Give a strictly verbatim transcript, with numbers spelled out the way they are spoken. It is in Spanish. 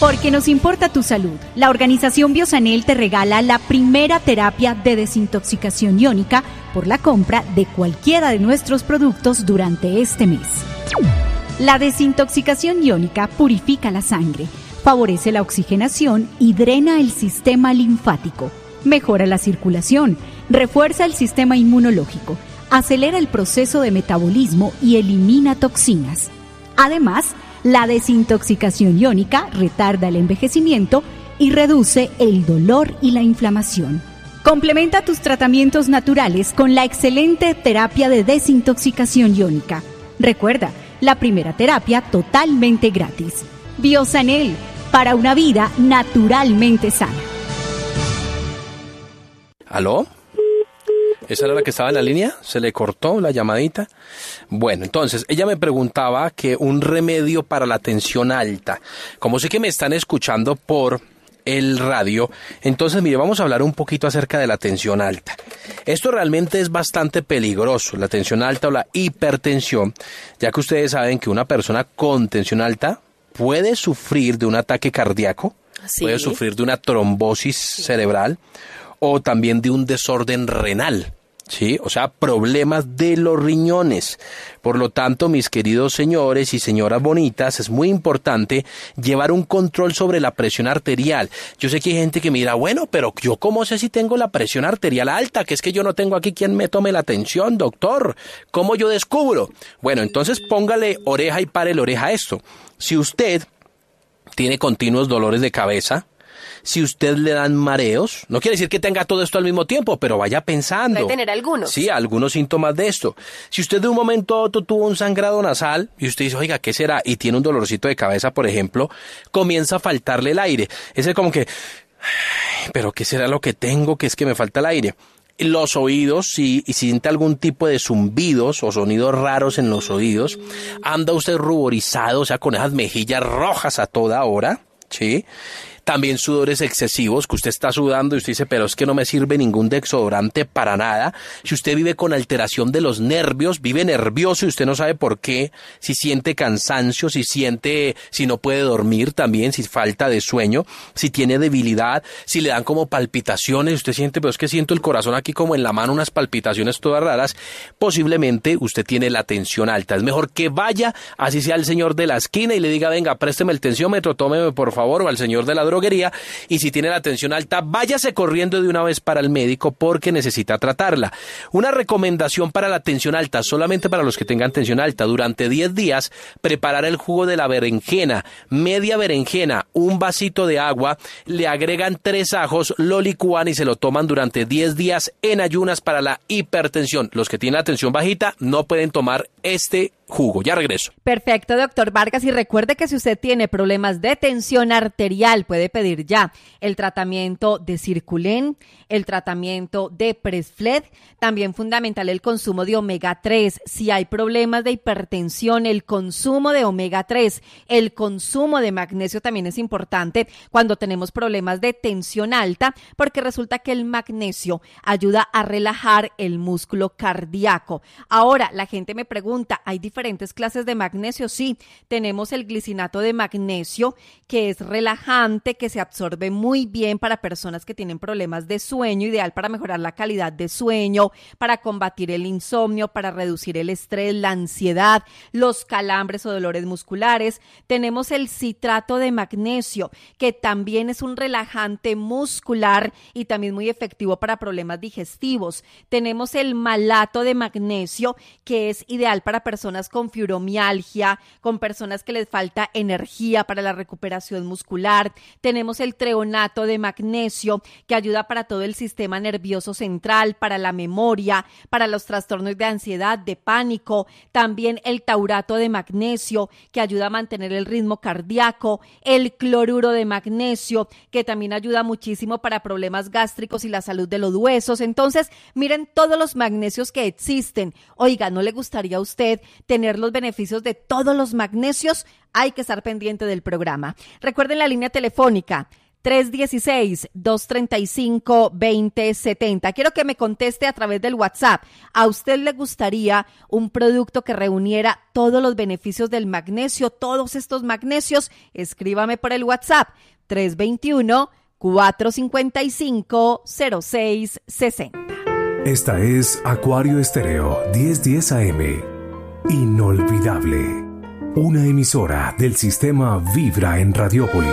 Porque nos importa tu salud, la organización Biosanel te regala la primera terapia de desintoxicación iónica por la compra de cualquiera de nuestros productos durante este mes. La desintoxicación iónica purifica la sangre, favorece la oxigenación y drena el sistema linfático, mejora la circulación, refuerza el sistema inmunológico, acelera el proceso de metabolismo y elimina toxinas. Además, la desintoxicación iónica retarda el envejecimiento y reduce el dolor y la inflamación. Complementa tus tratamientos naturales con la excelente terapia de desintoxicación iónica. Recuerda, la primera terapia totalmente gratis. Biosanel, para una vida naturalmente sana. ¿Aló? ¿Esa era la que estaba en la línea? ¿Se le cortó la llamadita? Bueno, entonces, ella me preguntaba que un remedio para la tensión alta. Como sé que me están escuchando por el radio, entonces, mire, vamos a hablar un poquito acerca de la tensión alta. Esto realmente es bastante peligroso, la tensión alta o la hipertensión, ya que ustedes saben que una persona con tensión alta puede sufrir de un ataque cardíaco, ¿sí? Puede sufrir de una trombosis cerebral o también de un desorden renal, ¿sí? O sea, problemas de los riñones. Por lo tanto, mis queridos señores y señoras bonitas, es muy importante llevar un control sobre la presión arterial. Yo sé que hay gente que me dirá, bueno, pero yo cómo sé si tengo la presión arterial alta, que es que yo no tengo aquí quien me tome la atención, doctor. ¿Cómo yo descubro? Bueno, entonces póngale oreja y pare la oreja a esto. Si usted tiene continuos dolores de cabeza, si usted le dan mareos, no quiere decir que tenga todo esto al mismo tiempo, pero vaya pensando. Puede tener algunos. Sí, algunos síntomas de esto. Si usted de un momento a otro tuvo un sangrado nasal y usted dice, oiga, ¿qué será? Y tiene un dolorcito de cabeza, por ejemplo, comienza a faltarle el aire. Ese es como que, pero ¿qué será lo que tengo? Que es que me falta el aire. Los oídos, si, si siente algún tipo de zumbidos o sonidos raros en los oídos, anda usted ruborizado, o sea, con esas mejillas rojas a toda hora, ¿sí? También sudores excesivos, que usted está sudando y usted dice, pero es que no me sirve ningún desodorante para nada. Si usted vive con alteración de los nervios, vive nervioso y usted no sabe por qué, si siente cansancio, si siente, si no puede dormir también, si falta de sueño, si tiene debilidad, si le dan como palpitaciones, usted siente, pero es que siento el corazón aquí como en la mano, unas palpitaciones todas raras, posiblemente usted tiene la tensión alta. Es mejor que vaya, así sea el señor de la esquina y le diga, venga, présteme el tensiómetro, tómeme por favor, o al señor de la droga, y si tiene la tensión alta, váyase corriendo de una vez para el médico porque necesita tratarla. Una recomendación para la tensión alta, solamente para los que tengan tensión alta, durante diez días, preparar el jugo de la berenjena, media berenjena, un vasito de agua, le agregan tres ajos, lo licúan y se lo toman durante diez días en ayunas para la hipertensión. Los que tienen la tensión bajita no pueden tomar este jugo. Ya regreso. Perfecto, doctor Vargas. Y recuerde que si usted tiene problemas de tensión arterial, puede pedir ya el tratamiento de Circulen, el tratamiento de Presfled, también fundamental el consumo de omega tres. Si hay problemas de hipertensión, el consumo de omega tres, el consumo de magnesio también es importante cuando tenemos problemas de tensión alta, porque resulta que el magnesio ayuda a relajar el músculo cardíaco. Ahora, la gente me pregunta, ¿hay diferentes clases de magnesio? Sí, tenemos el glicinato de magnesio, que es relajante, que se absorbe muy bien para personas que tienen problemas de sueño, ideal para mejorar la calidad de sueño, para combatir el insomnio, para reducir el estrés, la ansiedad, los calambres o dolores musculares. Tenemos el citrato de magnesio, que también es un relajante muscular y también muy efectivo para problemas digestivos. Tenemos el malato de magnesio, que es ideal para personas con fibromialgia, con personas que les falta energía para la recuperación muscular. Tenemos el treonato de magnesio, que ayuda para todo el sistema nervioso central, para la memoria, para los trastornos de ansiedad, de pánico. También el taurato de magnesio, que ayuda a mantener el ritmo cardíaco. El cloruro de magnesio, que también ayuda muchísimo para problemas gástricos y la salud de los huesos. Entonces, miren todos los magnesios que existen. Oiga, ¿no le gustaría a usted tener los beneficios de todos los magnesios? Hay que estar pendiente del programa. Recuerden la línea telefónica tres uno seis, dos tres cinco, dos cero siete cero. Quiero que me conteste a través del WhatsApp. ¿A usted le gustaría un producto que reuniera todos los beneficios del magnesio, todos estos magnesios? Escríbame por el WhatsApp tres dos uno, cuatro cinco cinco, cero seis seis cero. Esta es Acuario Estéreo diez diez A M. Inolvidable. Una emisora del sistema Vibra en Radiópolis.